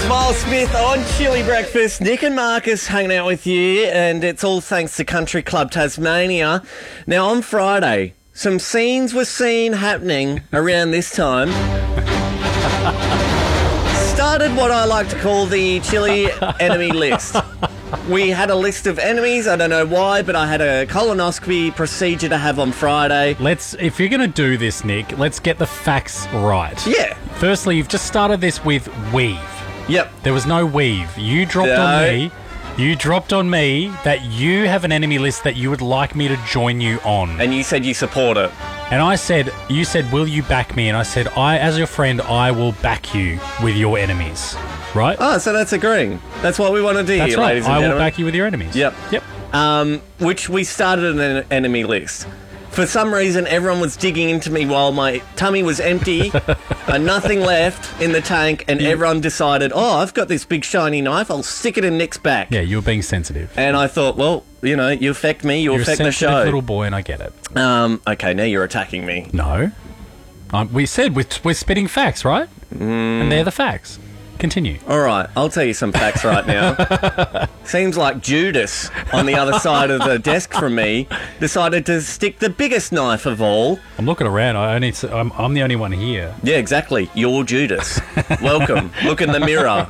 Miles Smith on Chili Breakfast. Nick and Marcus hanging out with you, and it's all thanks to Country Club Tasmania. Now, on Friday, some scenes were seen happening around this time. Started what I like to call the Chili enemy list. We had a list of enemies. I don't know why, but I had a colonoscopy procedure to have on Friday. If you're going to do this, Nick, let's get the facts right. Yeah. Firstly, you've just started this with weave. Yep. There was no weave. You dropped on me. You dropped on me that you have an enemy list that you would like me to join you on. And you said you support it. And you said, will you back me? And I said, as your friend, I will back you with your enemies. Right? Oh, so that's agreeing. That's what we want to do That's here, right. ladies and I gentlemen. will back you with your enemies. Yep. Yep. Which we started an enemy list. For some reason, everyone was digging into me while my tummy was empty and nothing left in the tank, and everyone decided, I've got this big shiny knife, I'll stick it in Nick's back. Yeah, you were being sensitive. And I thought, well, you affect me, you affect the You're a sensitive show. little boy, and I get it. Okay, now you're attacking me. No. We said we're spitting facts, right? And they're the facts. Continue. All right, I'll tell you some facts right now. Seems like Judas on the other side of the desk from me decided to stick the biggest knife of all. I'm looking around. I'm the only one here. Yeah, exactly. You're Judas. Welcome. Look in the mirror.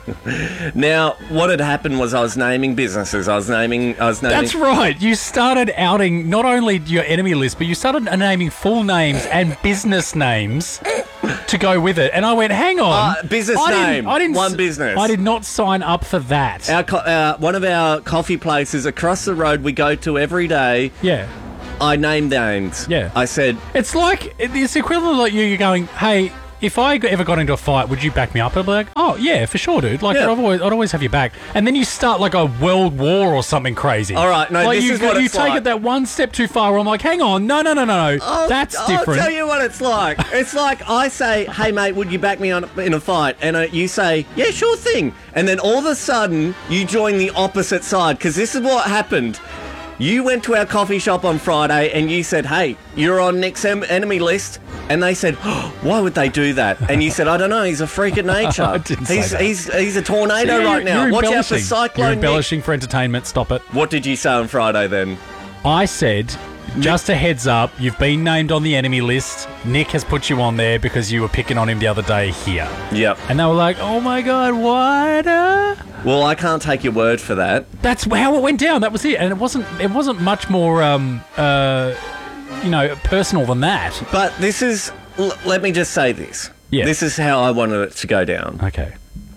Now, what had happened was I was naming businesses. I was naming. That's right. You started outing not only your enemy list, but you started naming full names and business names to go with it. And I went, hang on. Business name. One business. I did not sign up for that. One of our coffee places across the road we go to every day. Yeah. I named names. Yeah. I said... It's equivalent of like you're going, hey, if I ever got into a fight, would you back me up? I'd be like, oh, yeah, for sure, dude. Like, Yeah. I'd always have your back. And then you start like a world war or something crazy. All right, no, like this is what you it's take like. it that one step too far where I'm like, hang on, no. That's different. I'll tell you what it's like. It's like I say, hey, mate, would you back me in a fight? And you say, yeah, sure thing. And then all of a sudden, you join the opposite side, because this is what happened. You went to our coffee shop on Friday and you said, hey, you're on Nick's enemy list. And they said, why would they do that? And you said, I don't know, he's a freak of nature. I didn't say that. He's a tornado right now. You're Watch out for embellishing. Cyclone You're Nick. embellishing for entertainment. Stop it. What did you say on Friday then? I said, just a heads up, you've been named on the enemy list. Nick has put you on there because you were picking on him the other day here. Yep. And they were like, oh my God, what? Well, I can't take your word for that. That's how it went down. That was it. And it wasn't much more, personal than that. But this is... let me just say this. Yeah. This is how I wanted it to go down. Okay.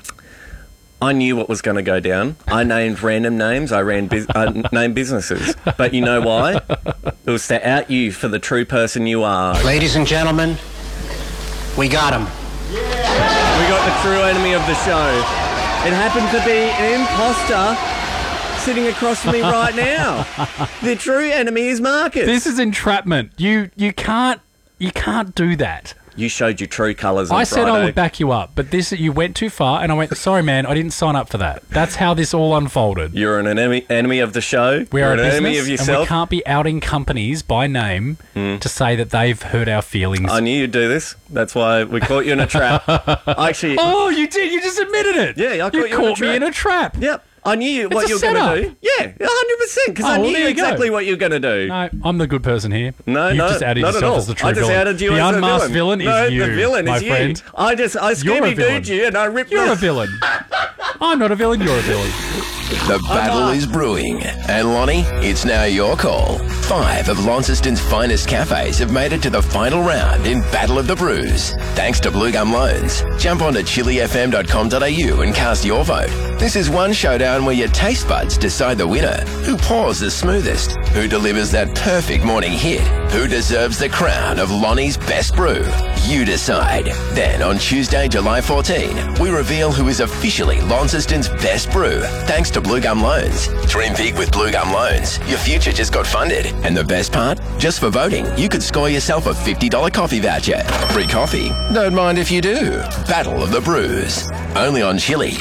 I knew what was going to go down. I named random names. I named businesses. But you know why? It was to out you for the true person you are. Ladies and gentlemen, we got him. We got the true enemy of the show. It happened to be an imposter sitting across from me right now. The true enemy is Marcus. This is entrapment. You can't do that. You showed your true colours on I said Friday. I would back you up, but you went too far, and I went, sorry, man, I didn't sign up for that. That's how this all unfolded. You're an enemy of the show. We are You're a an business, enemy of and yourself. we can't be outing companies by name to say that they've hurt our feelings. I knew you'd do this. That's why we caught you in a trap. Actually, Oh, you did? You just admitted it. Yeah, I caught you in a caught me trap. in a trap. Yep. I knew what a you were going to setup. do. Yeah, 100%, because I well, knew there you go. exactly what you were going to do. No, I'm the good person here. No, You've no, just outed not at yourself all. as the true I just villain. outed you the as unmasked the villain. is you, the villain my is friend. you. I You're a Scooby-Dooed villain. you and I ripped You're a villain. I'm not a villain, you're a villain. The battle is brewing. And Lonnie, it's now your call. 5 of Launceston's finest cafes have made it to the final round in Battle of the Brews. Thanks to Blue Gum Loans. Jump on to chilifm.com.au and cast your vote. This is one showdown where your taste buds decide the winner. Who pours the smoothest? Who delivers that perfect morning hit? Who deserves the crown of Lonnie's best brew? You decide. Then on Tuesday, July 14, we reveal who is officially Launceston's best brew, thanks to Blue Gum Loans. Dream big with Blue Gum Loans. Your future just got funded. And the best part? Just for voting, you could score yourself a $50 coffee voucher. Free coffee? Don't mind if you do. Battle of the Brews. Only on Chili.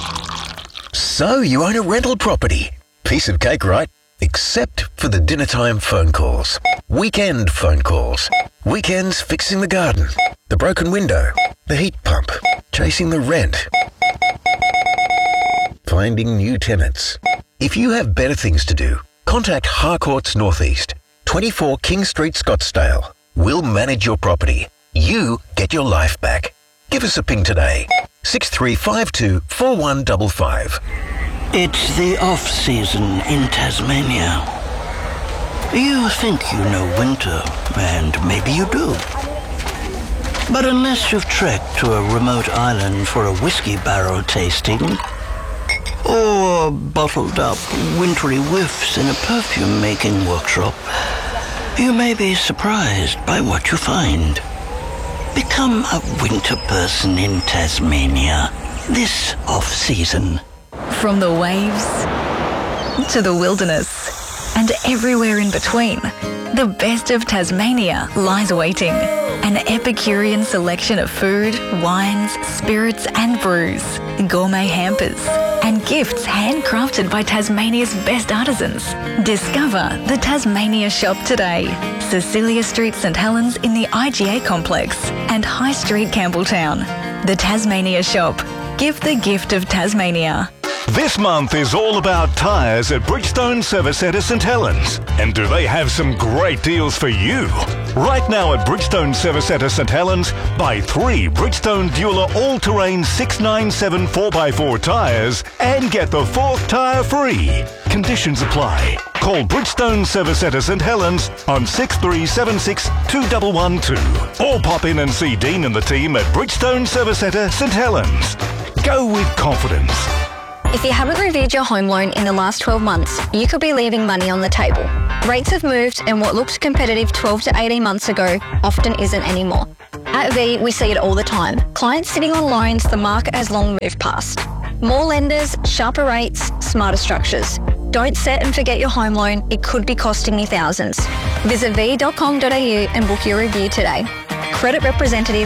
So you own a rental property. Piece of cake, right? Except for the dinner-time phone calls. Weekend phone calls. Weekends fixing the garden. The broken window. The heat pump. Chasing the rent. finding new tenants. If you have better things to do, contact Harcourts Northeast, 24 King Street, Scottsdale. We'll manage your property. You get your life back. Give us a ping today. 6352 4155. It's the off-season in Tasmania. You think you know winter, and maybe you do. But unless you've trekked to a remote island for a whiskey barrel tasting, or bottled up wintry whiffs in a perfume-making workshop, you may be surprised by what you find. Become a winter person in Tasmania this off-season. From the waves to the wilderness and everywhere in between, the best of Tasmania lies waiting. An Epicurean selection of food, wines, spirits and brews, gourmet hampers and gifts handcrafted by Tasmania's best artisans. Discover the Tasmania Shop today. Cecilia Street, St Helens in the IGA complex and High Street, Campbelltown. The Tasmania Shop. Give the gift of Tasmania. This month is all about tyres at Bridgestone Service Centre St Helens. And do they have some great deals for you? Right now at Bridgestone Service Centre St Helens, buy 3 Bridgestone Dueler all-terrain 697 4x4 tyres and get the 4th tyre free. Conditions apply. Call Bridgestone Service Centre St Helens on 6376 2112 or pop in and see Dean and the team at Bridgestone Service Centre St Helens. Go with confidence. If you haven't reviewed your home loan in the last 12 months, you could be leaving money on the table. Rates have moved and what looked competitive 12 to 18 months ago often isn't anymore. At V, we see it all the time. Clients sitting on loans the market has long moved past. More lenders, sharper rates, smarter structures. Don't set and forget your home loan. It could be costing you thousands. Visit v.com.au and book your review today. Credit Representative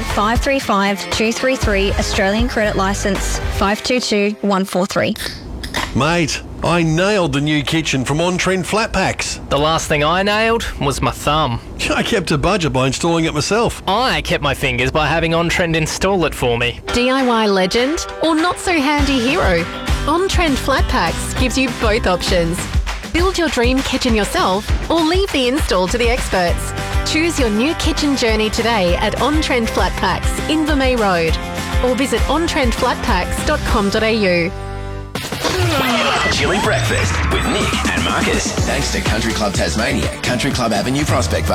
535233, Australian Credit Licence 522143. Mate, I nailed the new kitchen from On Trend Flat Packs. The last thing I nailed was my thumb. I kept a budget by installing it myself. I kept my fingers by having On Trend install it for me. DIY legend or not so handy hero? On Trend Flat Packs gives you both options. Build your dream kitchen yourself or leave the install to the experts. Choose your new kitchen journey today at On Trend Flat Packs, Invermay Road, or visit ontrenflatpacks.com.au. Chilly Breakfast with Nick and Marcus. Thanks to Country Club Tasmania, Country Club Avenue, Prospect Park.